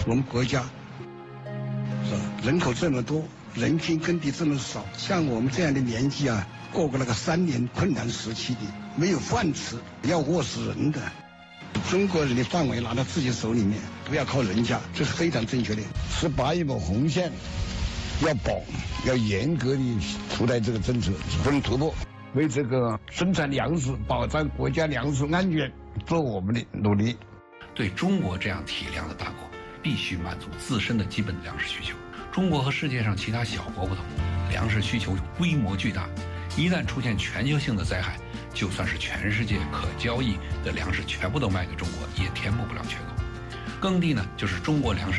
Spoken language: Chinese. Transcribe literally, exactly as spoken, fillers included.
我们国家是吧，人口这么多，人均耕地这么少，像我们这样的年纪啊，过过那个三年困难时期的，没有饭吃，要饿死人的。中国人的范围拿到自己手里面，不要靠人家，这是非常正确的。十八亿亩红线要保，要严格的出台这个政策，不能突破。为这个生产粮食、保障国家粮食安全做我们的努力。 对中国这样体量的大国，必须满足自身的基本粮食需求。中国和世界上其他小国不同，粮食需求规模巨大，一旦出现全球性的灾害，就算是全世界可交易的粮食全部都卖给中国，也填补不了缺口。耕地呢，就是中国粮食